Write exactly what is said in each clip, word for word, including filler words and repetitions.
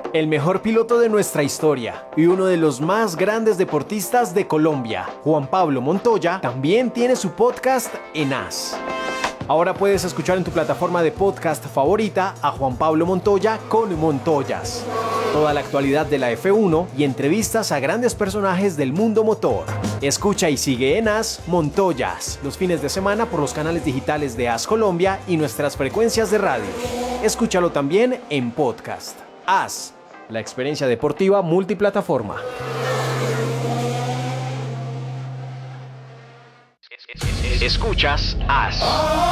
El mejor piloto de nuestra historia y uno de los más grandes deportistas de Colombia, Juan Pablo Montoya, también tiene su podcast en As. Ahora puedes escuchar en tu plataforma de podcast favorita a Juan Pablo Montoya con Montoyas. Toda la actualidad de la F uno y entrevistas a grandes personajes del mundo motor. Escucha y sigue en As Montoyas los fines de semana por los canales digitales de As Colombia y nuestras frecuencias de radio. Escúchalo también en podcast. As, la experiencia deportiva multiplataforma. Escuchas As.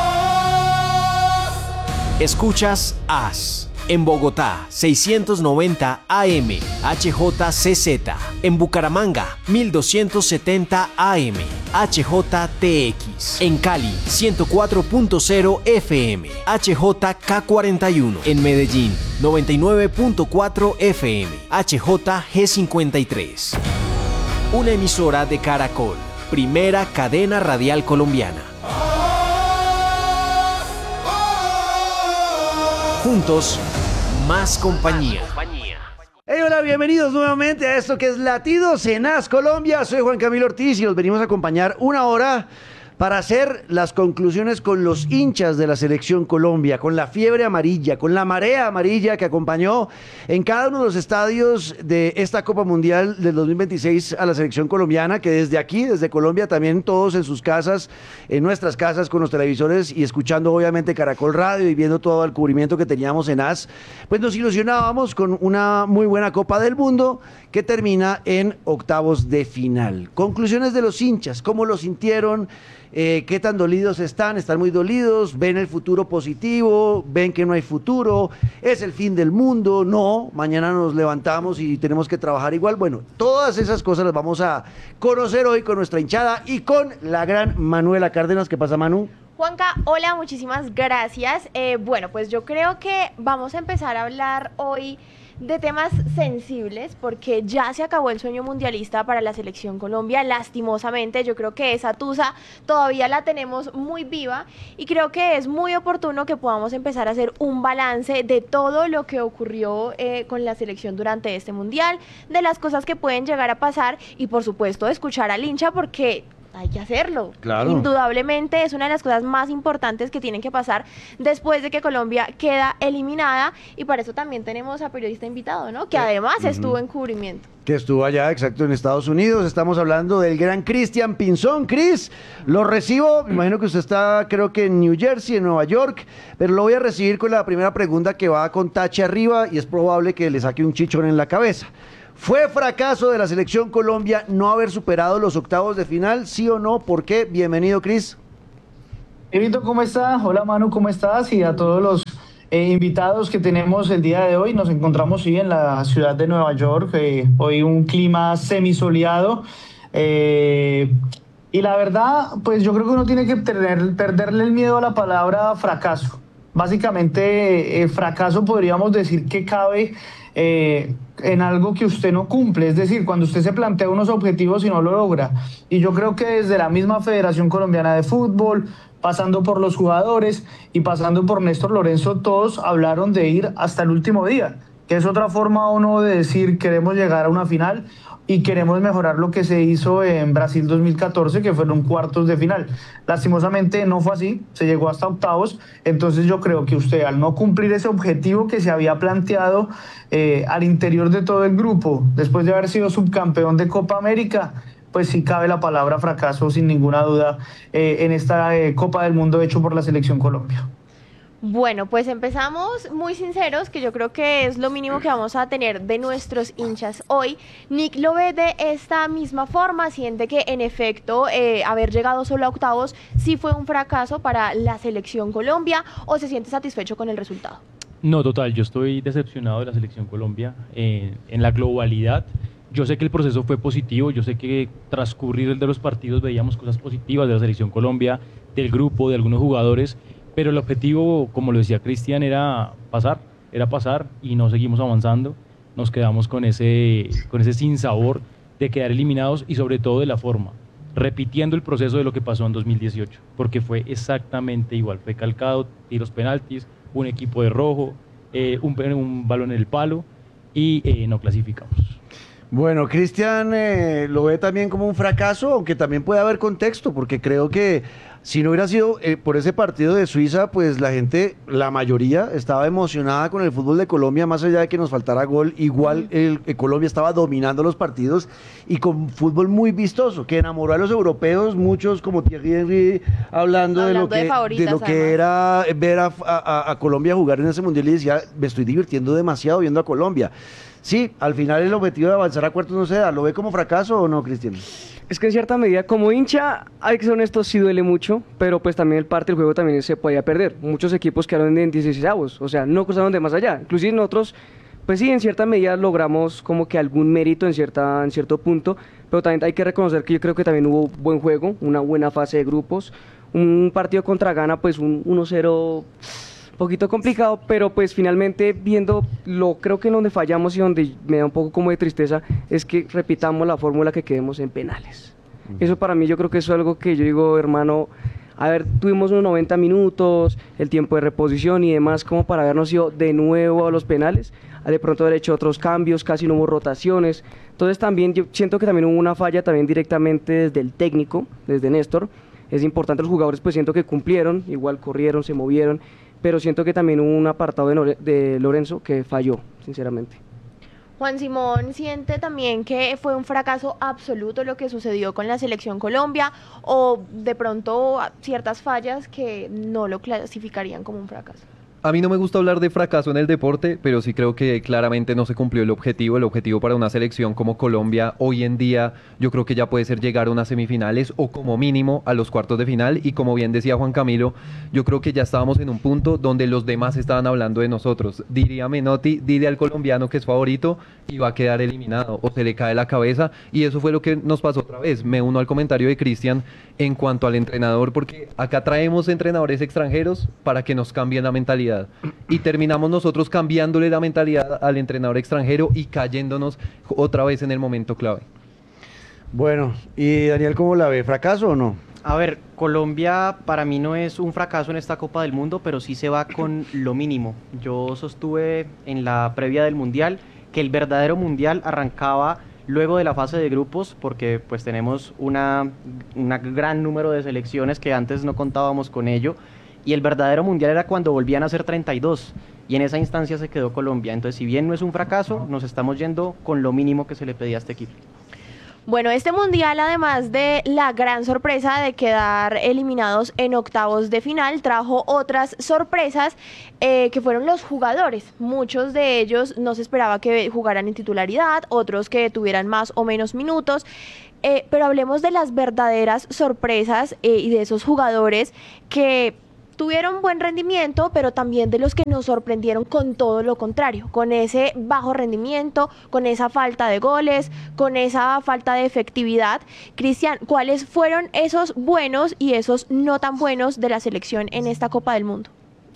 Escuchas As. En Bogotá, seiscientos noventa A M, H J C Z. En Bucaramanga, mil doscientos setenta A M, H J T X. En Cali, ciento cuatro punto cero F M, H J K cuarenta y uno. En Medellín, noventa y nueve punto cuatro F M, H J G cincuenta y tres. Una emisora de Caracol, primera cadena radial colombiana. Juntos, más compañía. Hey, hola, bienvenidos nuevamente a esto que es Latidos en As Colombia. Soy Juan Camilo Ortiz y los venimos a acompañar una hora para hacer las conclusiones con los hinchas de la Selección Colombia, con la fiebre amarilla, con la marea amarilla que acompañó en cada uno de los estadios de esta Copa Mundial del dos mil veintiséis a la Selección Colombiana, que desde aquí, desde Colombia, también todos en sus casas, en nuestras casas con los televisores y escuchando obviamente Caracol Radio y viendo todo el cubrimiento que teníamos en As, pues nos ilusionábamos con una muy buena Copa del Mundo que termina en octavos de final. Conclusiones de los hinchas, cómo lo sintieron. Eh, ¿Qué tan dolidos están? ¿Están muy dolidos? ¿Ven el futuro positivo? ¿Ven que no hay futuro? ¿Es el fin del mundo? No, mañana nos levantamos y tenemos que trabajar igual. Bueno, todas esas cosas las vamos a conocer hoy con nuestra hinchada y con la gran Manuela Cárdenas. ¿Qué pasa, Manu? Juanca, hola, muchísimas gracias. Eh, bueno, pues yo creo que vamos a empezar a hablar hoy de temas sensibles porque ya se acabó el sueño mundialista para la Selección Colombia, lastimosamente. Yo creo que esa tusa todavía la tenemos muy viva y creo que es muy oportuno que podamos empezar a hacer un balance de todo lo que ocurrió eh, con la selección durante este mundial, de las cosas que pueden llegar a pasar y por supuesto escuchar al hincha porque hay que hacerlo. Claro. Indudablemente es una de las cosas más importantes que tienen que pasar después de que Colombia queda eliminada y para eso también tenemos a periodista invitado, ¿no? Que además uh-huh. estuvo en cubrimiento. Que estuvo allá, exacto, en Estados Unidos. Estamos hablando del gran Cristian Pinzón. Cris, lo recibo, me imagino que usted está, creo que en New Jersey, en Nueva York, pero lo voy a recibir con la primera pregunta que va con tache arriba y es probable que le saque un chichón en la cabeza. ¿Fue fracaso de la Selección Colombia no haber superado los octavos de final? ¿Sí o no? ¿Por qué? Bienvenido, Cris. Evito, ¿cómo está? Hola, Manu, ¿cómo estás? Y a todos los eh, invitados que tenemos el día de hoy. Nos encontramos, sí, en la ciudad de Nueva York. Eh, hoy un clima semisoleado. Eh, y la verdad, pues yo creo que uno tiene que tener, perderle el miedo a la palabra fracaso. Básicamente, eh, fracaso podríamos decir que cabe Eh, en algo que usted no cumple, es decir, cuando usted se plantea unos objetivos y no lo logra. Y yo creo que desde la misma Federación Colombiana de Fútbol, pasando por los jugadores y pasando por Néstor Lorenzo, todos hablaron de ir hasta el último día, que es otra forma o no de decir queremos llegar a una final y queremos mejorar lo que se hizo en Brasil dos mil catorce, que fueron cuartos de final. Lastimosamente no fue así, se llegó hasta octavos, entonces yo creo que usted al no cumplir ese objetivo que se había planteado eh, al interior de todo el grupo, después de haber sido subcampeón de Copa América, pues sí cabe la palabra fracaso sin ninguna duda eh, en esta eh, Copa del Mundo hecho por la Selección Colombia. Bueno, pues empezamos muy sinceros, que yo creo que es lo mínimo que vamos a tener de nuestros hinchas hoy. Nick lo ve de esta misma forma, siente que en efecto eh, haber llegado solo a octavos sí fue un fracaso para la Selección Colombia, o se siente satisfecho con el resultado. No, total, yo estoy decepcionado de la Selección Colombia eh, en la globalidad. Yo sé que el proceso fue positivo, yo sé que transcurrir el de los partidos veíamos cosas positivas de la Selección Colombia, del grupo, de algunos jugadores, pero el objetivo, como lo decía Cristian, era pasar, era pasar y no seguimos avanzando. Nos quedamos con ese, con ese sinsabor de quedar eliminados y sobre todo de la forma, repitiendo el proceso de lo que pasó en dos mil dieciocho, porque fue exactamente igual, fue calcado, tiros penaltis, un equipo de rojo, eh, un, un balón en el palo y eh, no clasificamos. Bueno, Cristian eh, lo ve también como un fracaso, aunque también puede haber contexto, porque creo que si no hubiera sido eh, por ese partido de Suiza, pues la gente, la mayoría, estaba emocionada con el fútbol de Colombia, más allá de que nos faltara gol. Igual el, el Colombia estaba dominando los partidos y con fútbol muy vistoso, que enamoró a los europeos, muchos como Thierry Henry, hablando, hablando de lo que, de de lo que era ver a, a, a Colombia jugar en ese mundial, y decía, me estoy divirtiendo demasiado viendo a Colombia. Sí, al final el objetivo de avanzar a cuartos no se da. ¿Lo ve como fracaso o no, Cristian? Es que en cierta medida, como hincha, hay que ser honestos, sí duele mucho, pero pues también el parte del juego también se podía perder. Muchos equipos quedaron en dieciseisavos, o sea, no cruzaron de más allá. Inclusive nosotros, pues sí, en cierta medida logramos como que algún mérito en, cierta, en cierto punto, pero también hay que reconocer que yo creo que también hubo buen juego, una buena fase de grupos. Un partido contra Ghana, pues un uno cero... poquito complicado, pero pues finalmente viendo lo creo que en donde fallamos y donde me da un poco como de tristeza es que repitamos la fórmula, que quedemos en penales. Uh-huh. Eso para mí yo creo que eso es algo que yo digo, hermano, a ver, tuvimos unos noventa minutos, el tiempo de reposición y demás como para habernos ido de nuevo a los penales, de pronto haber hecho otros cambios, casi no hubo rotaciones. Entonces también yo siento que también hubo una falla también directamente desde el técnico, desde Néstor. Es importante, los jugadores pues siento que cumplieron, igual corrieron, se movieron, pero siento que también hubo un apartado de, Nore- de Lorenzo que falló, sinceramente. Juan Simón siente también que fue un fracaso absoluto lo que sucedió con la Selección Colombia, o de pronto ciertas fallas que no lo clasificarían como un fracaso. A mí no me gusta hablar de fracaso en el deporte, pero sí creo que claramente no se cumplió el objetivo. El objetivo para una selección como Colombia hoy en día, yo creo que ya puede ser llegar a unas semifinales o como mínimo a los cuartos de final. Y como bien decía Juan Camilo, yo creo que ya estábamos en un punto donde los demás estaban hablando de nosotros. Diría Menotti, dile al colombiano que es favorito y va a quedar eliminado o se le cae la cabeza. Y eso fue lo que nos pasó otra vez. Me uno al comentario de Cristian en cuanto al entrenador, porque acá traemos entrenadores extranjeros para que nos cambien la mentalidad. Y terminamos nosotros cambiándole la mentalidad al entrenador extranjero y cayéndonos otra vez en el momento clave. Bueno, y Daniel, ¿cómo la ve? ¿Fracaso o no? A ver, Colombia para mí no es un fracaso en esta Copa del Mundo, pero sí se va con lo mínimo. Yo sostuve en la previa del Mundial que el verdadero Mundial arrancaba luego de la fase de grupos, porque pues tenemos una, una gran número de selecciones que antes no contábamos con ello. Y el verdadero mundial era cuando volvían a ser treinta y dos, y en esa instancia se quedó Colombia. Entonces, si bien no es un fracaso, nos estamos yendo con lo mínimo que se le pedía a este equipo. Bueno, este mundial, además de la gran sorpresa de quedar eliminados en octavos de final, trajo otras sorpresas eh, que fueron los jugadores. Muchos de ellos no se esperaba que jugaran en titularidad, otros que tuvieran más o menos minutos. Eh, pero hablemos de las verdaderas sorpresas eh, y de esos jugadores que tuvieron buen rendimiento, pero también de los que nos sorprendieron con todo lo contrario, con ese bajo rendimiento, con esa falta de goles, con esa falta de efectividad. Cristian, ¿cuáles fueron esos buenos y esos no tan buenos de la selección en esta Copa del Mundo?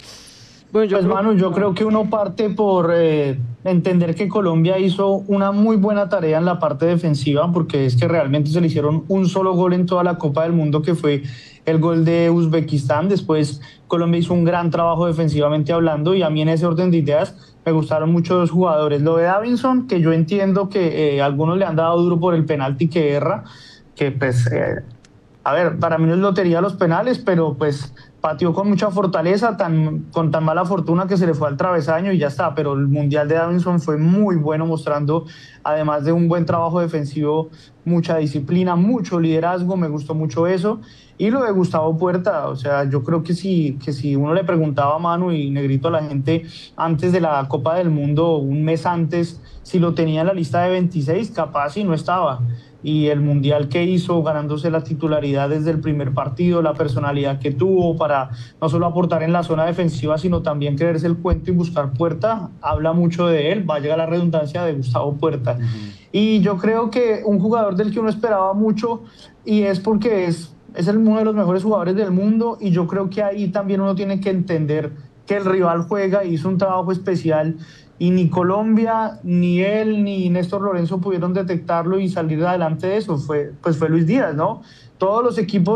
Bueno, yo pues, creo... Manu, yo creo que uno parte por eh, entender que Colombia hizo una muy buena tarea en la parte defensiva, porque es que realmente se le hicieron un solo gol en toda la Copa del Mundo, que fue el gol de Uzbekistán. Después Colombia hizo un gran trabajo defensivamente hablando, y a mí en ese orden de ideas me gustaron mucho los jugadores. Lo de Davinson, que yo entiendo que eh, algunos le han dado duro por el penalti que erra, que pues, eh, a ver, para mí no es lotería los penales, pero pues pateó con mucha fortaleza, tan, con tan mala fortuna que se le fue al travesaño y ya está. Pero el Mundial de Davinson fue muy bueno, mostrando, además de un buen trabajo defensivo, mucha disciplina, mucho liderazgo. Me gustó mucho eso. Y lo de Gustavo Puerta, o sea, yo creo que si, que si uno le preguntaba a Manu y Negrito a la gente antes de la Copa del Mundo, un mes antes, si lo tenía en la lista de veintiséis, capaz y no estaba. Y el mundial que hizo, ganándose la titularidad desde el primer partido, la personalidad que tuvo para no solo aportar en la zona defensiva, sino también creerse el cuento y buscar puerta, habla mucho de él. Va a llegar la redundancia de Gustavo Puerta. Uh-huh. Y yo creo que un jugador del que uno esperaba mucho, y es porque es, es el, uno de los mejores jugadores del mundo, y yo creo que ahí también uno tiene que entender que el rival juega y hizo un trabajo especial, y ni Colombia, ni él, ni Néstor Lorenzo pudieron detectarlo y salir adelante de eso. Fue, pues fue Luis Díaz, ¿no? Todos los equipos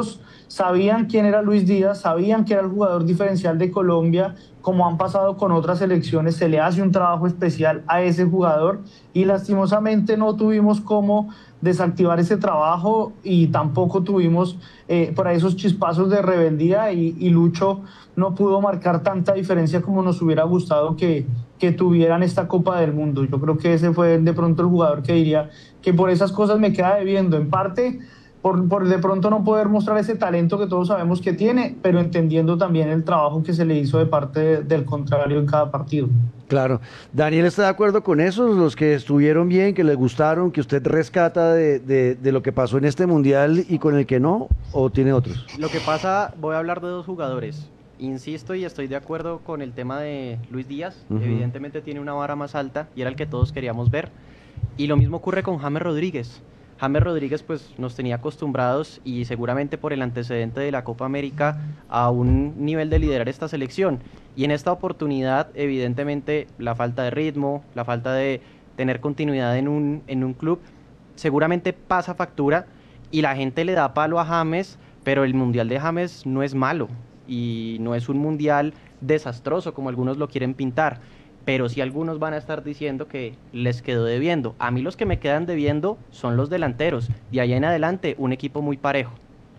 sabían quién era Luis Díaz, sabían que era el jugador diferencial de Colombia, como han pasado con otras selecciones, se le hace un trabajo especial a ese jugador y lastimosamente no tuvimos cómo desactivar ese trabajo y tampoco tuvimos eh, por ahí esos chispazos de rebeldía y, y Lucho no pudo marcar tanta diferencia como nos hubiera gustado que, que tuvieran esta Copa del Mundo. Yo creo que ese fue de pronto el jugador que diría que por esas cosas me queda debiendo, en parte por, por de pronto no poder mostrar ese talento que todos sabemos que tiene, pero entendiendo también el trabajo que se le hizo de parte de, del contrario en cada partido. Claro. ¿Daniel está de acuerdo con esos, los que estuvieron bien, que les gustaron, que usted rescata de, de, de lo que pasó en este Mundial y con el que no, o tiene otros? Lo que pasa, voy a hablar de dos jugadores. Insisto y estoy de acuerdo con el tema de Luis Díaz. Uh-huh. Evidentemente tiene una vara más alta y era el que todos queríamos ver. Y lo mismo ocurre con James Rodríguez. James Rodríguez pues nos tenía acostumbrados y seguramente por el antecedente de la Copa América a un nivel de liderar esta selección. Y en esta oportunidad evidentemente la falta de ritmo, la falta de tener continuidad en un, en un club seguramente pasa factura y la gente le da palo a James, pero el Mundial de James no es malo y no es un Mundial desastroso como algunos lo quieren pintar. Pero sí algunos van a estar diciendo que les quedó debiendo. A mí los que me quedan debiendo son los delanteros. De allá en adelante, un equipo muy parejo.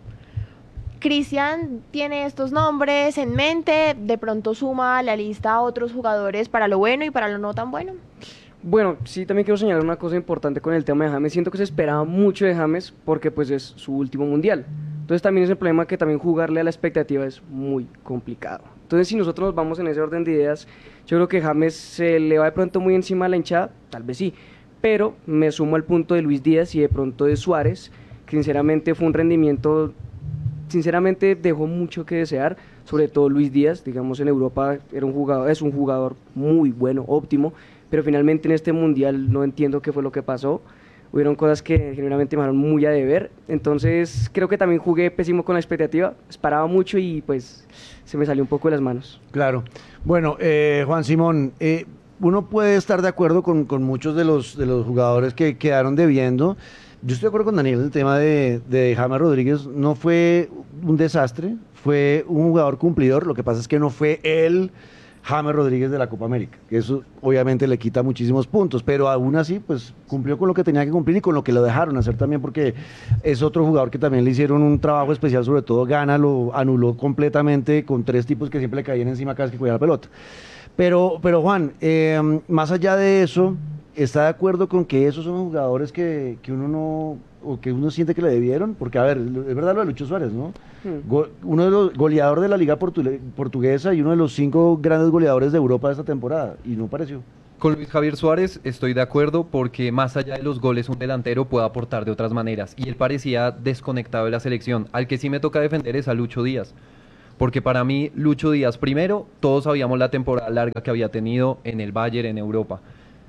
Cristian tiene estos nombres en mente, de pronto suma a la lista a otros jugadores para lo bueno y para lo no tan bueno. Bueno, sí, también quiero señalar una cosa importante con el tema de James. Siento que se esperaba mucho de James porque pues es su último mundial. Entonces también es el problema que también jugarle a la expectativa es muy complicado. Entonces si nosotros nos vamos en ese orden de ideas, yo creo que James se le va de pronto muy encima a la hinchada, tal vez sí, pero me sumo al punto de Luis Díaz y de pronto de Suárez, que sinceramente fue un rendimiento, sinceramente dejó mucho que desear, sobre todo Luis Díaz, digamos en Europa era un jugador, es un jugador muy bueno, óptimo, pero finalmente en este mundial no entiendo qué fue lo que pasó. Hubieron cosas que generalmente me dejaron muy a deber, entonces creo que también jugué pésimo con la expectativa, esperaba mucho y pues se me salió un poco de las manos. Claro. Bueno, eh, Juan Simón, eh, uno puede estar de acuerdo con, con muchos de los, de los jugadores que quedaron debiendo. Yo estoy de acuerdo con Daniel, el tema de, de James Rodríguez no fue un desastre, fue un jugador cumplidor, lo que pasa es que no fue él James Rodríguez de la Copa América, que eso obviamente le quita muchísimos puntos, pero aún así pues cumplió con lo que tenía que cumplir y con lo que lo dejaron hacer también, porque es otro jugador que también le hicieron un trabajo especial, sobre todo Gana lo anuló completamente con tres tipos que siempre le caían encima cada vez que cogía la pelota. Pero, pero Juan, eh, más allá de eso, ¿está de acuerdo con que esos son jugadores que, que uno no, o que uno siente que le debieron? Porque, a ver, es verdad lo de Lucho Suárez, ¿no? Hmm. Go, uno de los goleadores de la Liga Portu- Portuguesa y uno de los cinco grandes goleadores de Europa de esta temporada, y no pareció. Con Luis Javier Suárez estoy de acuerdo porque más allá de los goles un delantero puede aportar de otras maneras y él parecía desconectado de la selección. Al que sí me toca defender es a Lucho Díaz. Porque para mí, Lucho Díaz, primero, todos sabíamos la temporada larga que había tenido en el Bayern, en Europa.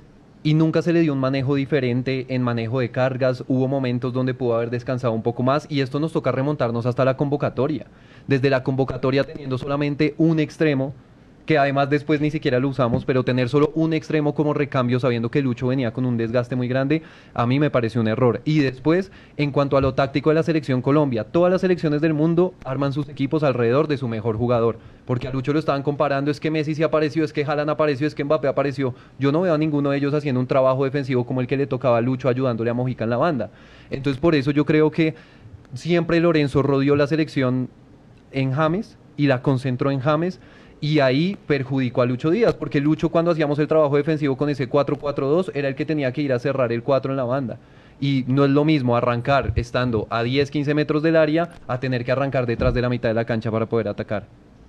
Y nunca se le dio un manejo diferente en manejo de cargas. Hubo momentos donde pudo haber descansado un poco más. Y esto nos toca remontarnos hasta la convocatoria. Desde la convocatoria teniendo solamente un extremo, que además después ni siquiera lo usamos, pero tener solo un extremo como recambio sabiendo que Lucho venía con un desgaste muy grande, a mí me pareció un error. Y después, en cuanto a lo táctico de la selección Colombia, todas las selecciones del mundo arman sus equipos alrededor de su mejor jugador, porque a Lucho lo estaban comparando, es que Messi sí apareció, es que Haaland apareció, es que Mbappé apareció. Yo no veo a ninguno de ellos haciendo un trabajo defensivo como el que le tocaba a Lucho ayudándole a Mojica en la banda. Entonces por eso yo creo que siempre Lorenzo rodeó la selección en James y la concentró en James, y ahí perjudicó a Lucho Díaz, porque Lucho cuando hacíamos el trabajo defensivo con ese cuatro cuatro dos era el que tenía que ir a cerrar el cuatro en la banda. Y no es lo mismo arrancar estando a diez, quince metros del área a tener que arrancar detrás de la mitad de la cancha para poder atacar.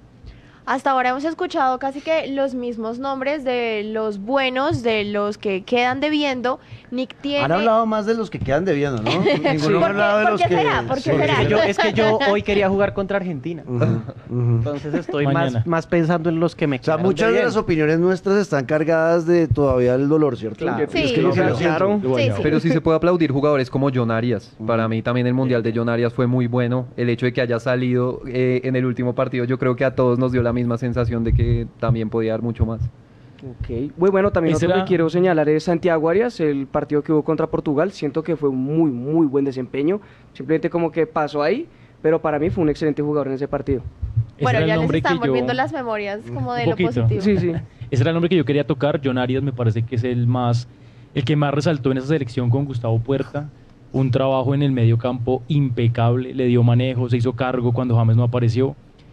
Hasta ahora hemos escuchado casi que los mismos nombres de los buenos, de los que quedan debiendo. Nick tiene... Han hablado más de los que quedan debiendo, ¿no? Ninguno ha hablado de ¿Por los qué que... será? ¿Por qué Sí. será? Es que yo, es que yo hoy quería jugar contra Argentina. Ujú, ujú. Entonces estoy Mañana. más, más pensando en los que me O sea, quedaron muchas de debiendo. las opiniones nuestras están cargadas de todavía el dolor, ¿cierto? Claro. Sí. Es que lo que Claro. lo siento. Claro. Sí, sí. Pero sí se puede aplaudir jugadores como John Arias. Para mí también el Mundial de John Arias fue muy bueno. El hecho de que haya salido eh, en el último partido, yo creo que a todos nos dio la misma sensación de que también podía dar mucho más. Ok, muy bueno, también Ese otro era- que quiero señalar es Santiago Arias, el partido que hubo contra Portugal, siento que fue un muy, muy buen desempeño, simplemente como que pasó ahí, pero para mí fue un excelente jugador en ese partido. Ese Bueno, era el ya les nombre están que yo- volviendo las memorias como de Un lo poquito. positivo. Sí, sí. Ese era el nombre que yo quería tocar. John Arias me parece que es el más, el que más resaltó en esa selección con Gustavo Puerta. Un trabajo en el medio campo impecable, le dio manejo, se hizo cargo cuando James no apareció.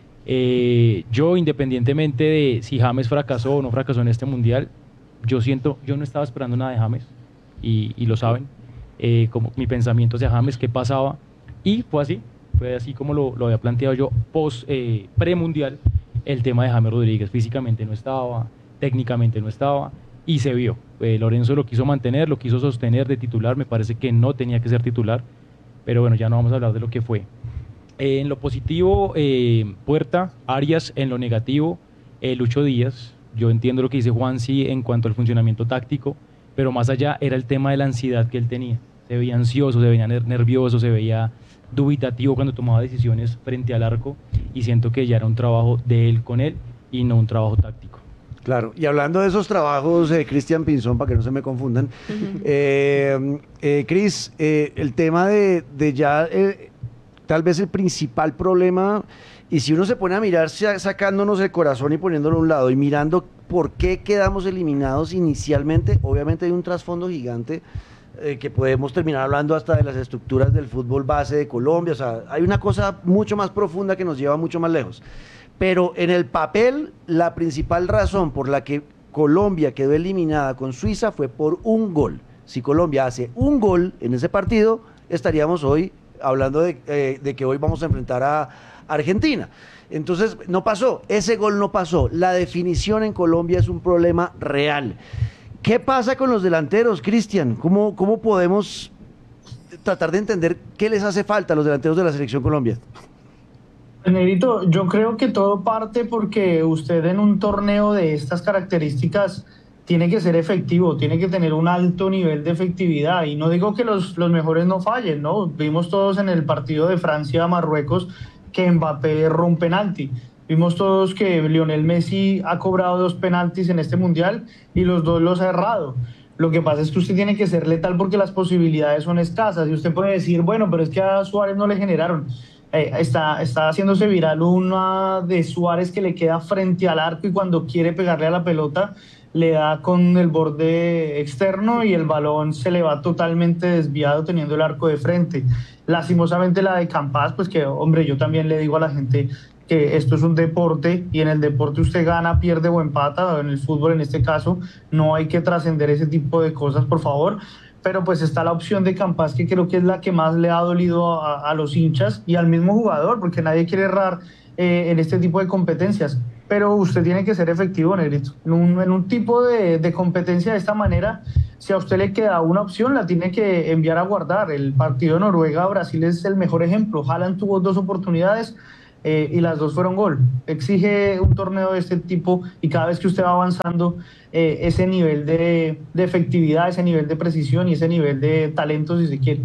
Eh, yo, independientemente de si James fracasó o no fracasó en este mundial, yo siento, yo no estaba esperando nada de James y, y lo saben, eh, como mi pensamiento hacia James, qué pasaba, y fue así, fue así como lo, lo había planteado yo post eh, premundial. El tema de James Rodríguez, físicamente no estaba, técnicamente no estaba, y se vio. Eh, Lorenzo lo quiso mantener, lo quiso sostener de titular, me parece que no tenía que ser titular, pero bueno, ya no vamos a hablar de lo que fue. Eh, en lo positivo, eh, Puerta, Arias; en lo negativo, eh, Lucho Díaz. Yo entiendo lo que dice Juansi en cuanto al funcionamiento táctico, pero más allá era el tema de la ansiedad que él tenía. Se veía ansioso, se veía ner- nervioso, se veía dubitativo cuando tomaba decisiones frente al arco, y siento que ya era un trabajo de él con él y no un trabajo táctico. Claro, y hablando de esos trabajos, eh, Cristian Pinzón, para que no se me confundan, eh, eh, Cris, eh, el tema de, de ya, eh, tal vez el principal problema, y si uno se pone a mirar sa- sacándonos el corazón y poniéndolo a un lado y mirando por qué quedamos eliminados inicialmente, obviamente hay un trasfondo gigante, eh, que podemos terminar hablando hasta de las estructuras del fútbol base de Colombia, o sea, hay una cosa mucho más profunda que nos lleva mucho más lejos. Pero en el papel, la principal razón por la que Colombia quedó eliminada con Suiza fue por un gol. Si Colombia hace un gol en ese partido, estaríamos hoy hablando de, eh, de que hoy vamos a enfrentar a Argentina. Entonces, no pasó, ese gol no pasó. La definición en Colombia es un problema real. ¿Qué pasa con los delanteros, Cristian? ¿Cómo, cómo podemos tratar de entender qué les hace falta a los delanteros de la Selección Colombia? Negrito, yo creo que todo parte porque usted en un torneo de estas características tiene que ser efectivo, tiene que tener un alto nivel de efectividad. Y no digo que los, los mejores no fallen, ¿no? Vimos todos en el partido de Francia-Marruecos que Mbappé erró un penalti. Vimos todos que Lionel Messi ha cobrado dos penaltis en este mundial y los dos los ha errado. Lo que pasa es que usted tiene que ser letal porque las posibilidades son escasas. Y usted puede decir, bueno, pero es que a Suárez no le generaron. Eh, está, está haciéndose viral una de Suárez que le queda frente al arco y cuando quiere pegarle a la pelota le da con el borde externo y el balón se le va totalmente desviado teniendo el arco de frente. Lastimosamente la de Campas, pues que hombre, yo también le digo a la gente que esto es un deporte y en el deporte usted gana, pierde o empata, en el fútbol en este caso no hay que trascender ese tipo de cosas, por favor. Pero pues está la opción de Campas, que creo que es la que más le ha dolido a, a los hinchas y al mismo jugador, porque nadie quiere errar eh, en este tipo de competencias. Pero usted tiene que ser efectivo, Negrito. En un, en un tipo de, de competencia de esta manera, si a usted le queda una opción, la tiene que enviar a guardar. El partido de Noruega-Brasil es el mejor ejemplo. Haaland tuvo dos oportunidades eh, y las dos fueron gol. Exige un torneo de este tipo y cada vez que usted va avanzando, eh, ese nivel de, de efectividad, ese nivel de precisión y ese nivel de talento, si se quiere.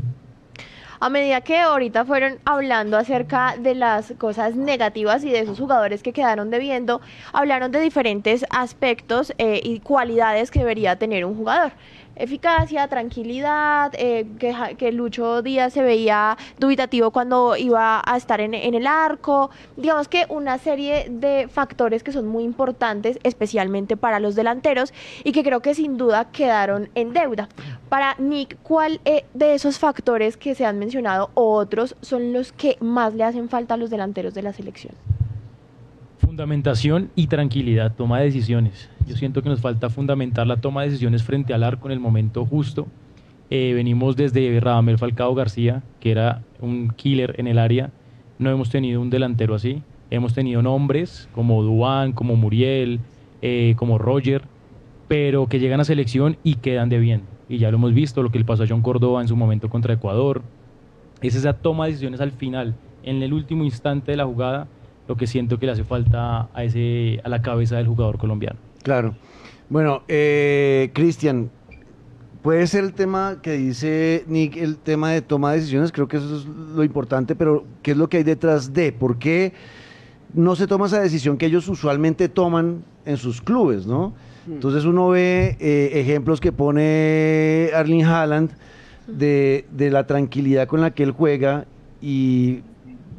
A medida que ahorita fueron hablando acerca de las cosas negativas y de esos jugadores que quedaron debiendo, hablaron de diferentes aspectos eh, y cualidades que debería tener un jugador. Eficacia, tranquilidad, eh, que, que Lucho Díaz se veía dubitativo cuando iba a estar en, en el arco, digamos que una serie de factores que son muy importantes, especialmente para los delanteros, y que creo que sin duda quedaron en deuda. Para Nick, ¿cuál eh, de esos factores que se han mencionado o otros son los que más le hacen falta a los delanteros de la selección? Fundamentación y tranquilidad, toma de decisiones. Yo siento que nos falta fundamentar la toma de decisiones frente al arco en el momento justo. Eh, venimos desde Radamel Falcao García, que era un killer en el área. No hemos tenido un delantero así. Hemos tenido nombres como Duván, como Muriel, eh, como Roger, pero que llegan a selección y quedan debiendo. Y ya lo hemos visto, lo que le pasó a John Córdoba en su momento contra Ecuador. Es esa toma de decisiones al final, en el último instante de la jugada, lo que siento que le hace falta a, ese, a la cabeza del jugador colombiano. Claro. Bueno, eh, Cristian, puede ser el tema que dice Nick, el tema de toma de decisiones, creo que eso es lo importante, pero ¿qué es lo que hay detrás de? ¿Por qué no se toma esa decisión que ellos usualmente toman en sus clubes, ¿no? Entonces uno ve eh, ejemplos que pone Erling Haaland de, de la tranquilidad con la que él juega y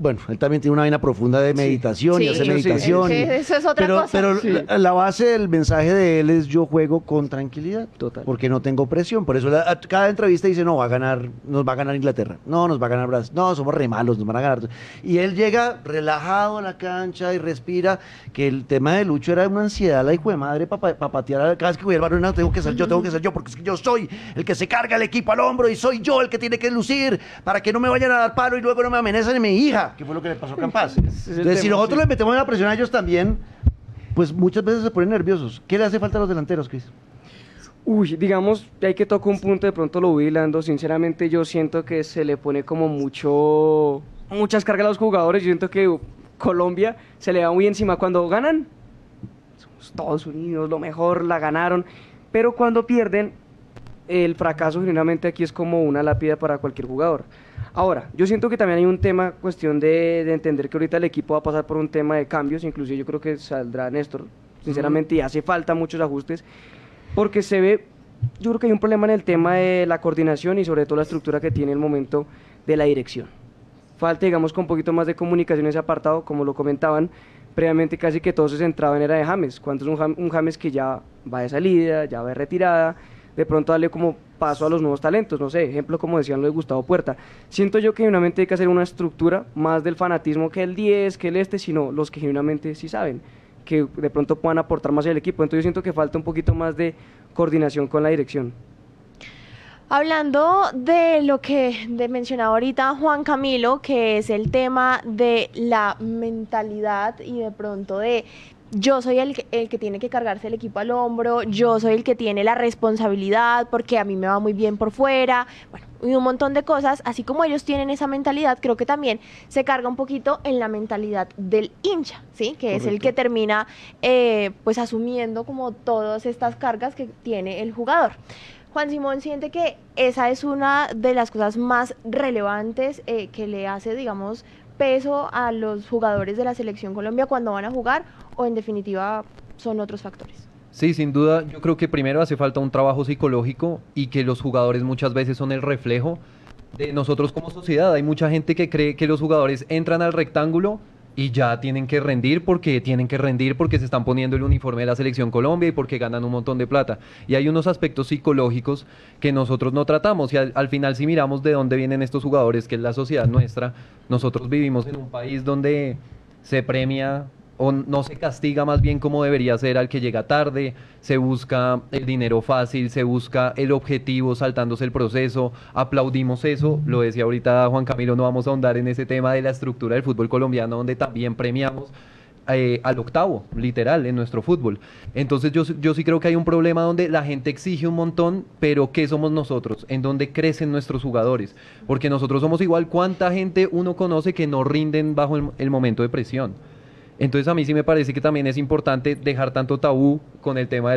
bueno, él también tiene una vaina profunda de meditación Sí, y hacer sí, meditación. sí, y- eso es otra pero cosa. pero Sí. la, la base del mensaje de él es yo juego con tranquilidad. Total. Porque no tengo presión. Por eso la- a cada entrevista dice, no, va a ganar, nos va a ganar Inglaterra. No, nos va a ganar Brasil. No, somos re malos, nos van a ganar. Y él llega relajado a la cancha y respira, que el tema de Lucho era una ansiedad, la hijo de madre, para patear. Cada vez que voy al balón, no, tengo que ser yo, tengo que ser yo, porque es que yo soy el que se carga el equipo al hombro y soy yo el que tiene que lucir para que no me vayan a dar palo y luego no me amenacen en mi hija, que fue lo que le pasó a Campas. el Entonces, si tema, nosotros sí. le metemos la presión a ellos también, pues muchas veces se ponen nerviosos. ¿Qué le hace falta a los delanteros, Cris? Uy, digamos, hay que tocar un punto, de pronto lo voy hilando. Sinceramente, yo siento que se le pone como mucho, muchas cargas a los jugadores. Yo siento que uh, Colombia se le va muy encima cuando ganan. Somos Estados Unidos, lo mejor, la ganaron. Pero cuando pierden, el fracaso generalmente aquí es como una lápida para cualquier jugador. Ahora, yo siento que también hay un tema, cuestión de, de entender que ahorita el equipo va a pasar por un tema de cambios. Inclusive yo creo que saldrá Néstor, sinceramente, y hace falta muchos ajustes. Porque se ve, yo creo que hay un problema en el tema de la coordinación y sobre todo la estructura que tiene el momento de la dirección. Falta, digamos, con un poquito más de comunicación en ese apartado, como lo comentaban, previamente casi que todo se centraba en era de James, cuando es un, Jam- un James que ya va de salida, ya va de retirada, de pronto darle como paso a los nuevos talentos, no sé, ejemplo como decían lo de Gustavo Puerta. Siento yo que genuinamente hay que hacer una estructura más del fanatismo que el diez, que el este, sino los que genuinamente sí saben, que de pronto puedan aportar más al equipo. Entonces yo siento que falta un poquito más de coordinación con la dirección. Hablando de lo que de mencionaba ahorita Juan Camilo, que es el tema de la mentalidad y de pronto de yo soy el, que- el que tiene que cargarse el equipo al hombro, yo soy el que tiene la responsabilidad porque a mí me va muy bien por fuera, bueno, y un montón de cosas, así como ellos tienen esa mentalidad, creo que también se carga un poquito en la mentalidad del hincha, ¿sí? Que es el Correcto. que termina eh, pues asumiendo como todas estas cargas que tiene el jugador. Juan Simón siente que esa es una de las cosas más relevantes eh, que le hace, digamos, peso a los jugadores de la Selección Colombia cuando van a jugar, o en definitiva son otros factores. Sí, sin duda, yo creo que primero hace falta un trabajo psicológico y que los jugadores muchas veces son el reflejo de nosotros como sociedad. Hay mucha gente que cree que los jugadores entran al rectángulo y ya tienen que rendir porque tienen que rendir porque se están poniendo el uniforme de la Selección Colombia y porque ganan un montón de plata. Y hay unos aspectos psicológicos que nosotros no tratamos y al, al final si miramos de dónde vienen estos jugadores, que es la sociedad nuestra, nosotros vivimos en un país donde se premia o no se castiga más bien como debería ser al que llega tarde, se busca el dinero fácil, se busca el objetivo saltándose el proceso, aplaudimos eso, lo decía ahorita Juan Camilo, no vamos a ahondar en ese tema de la estructura del fútbol colombiano donde también premiamos eh, al octavo, literal, en nuestro fútbol. Entonces yo, yo sí creo que hay un problema donde la gente exige un montón, pero ¿qué somos nosotros? ¿En dónde crecen nuestros jugadores? Porque nosotros somos igual, ¿cuánta gente uno conoce que no rinden bajo el, el momento de presión? Entonces a mí sí me parece que también es importante dejar tanto tabú con el tema del